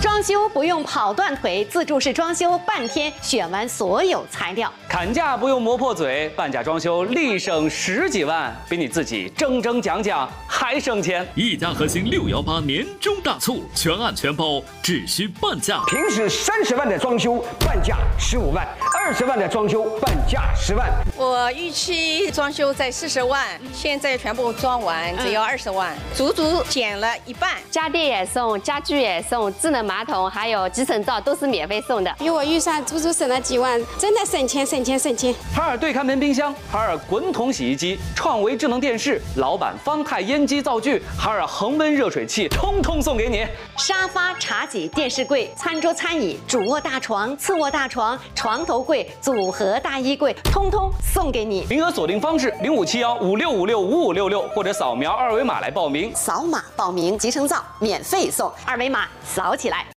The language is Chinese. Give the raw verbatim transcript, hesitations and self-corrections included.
装修不用跑断腿，自助式装修半天选完所有材料。 砍价不用磨破嘴，半价装修立省十几万，比你自己争争讲讲还省钱。 一家核心六幺八年终大促，全案全包，只需半价。 平时三十万的装修，半价十五万；二十万的装修，半价十万。 我预期装修在四十万，现在全部装完只要二十万，足足减了一半。 家电也送，家具也送，智能马桶还有集成灶都是免费送的。 比我预算足足省了几万，真的省钱省钱省钱。 海尔对看门冰箱、海尔滚筒洗衣机、创维智能电视、老板方太烟机灶具、海尔恒温热水器，通通送给你。 沙发、茶几、电视柜、餐桌、餐椅、主卧大床、次卧大床、床头柜、组合大衣柜，通通送给你。 名额锁定方式：零五七幺五六五六五五六六，或者扫描二维码来报名。 扫码报名，集成灶免费送，二维码扫起来。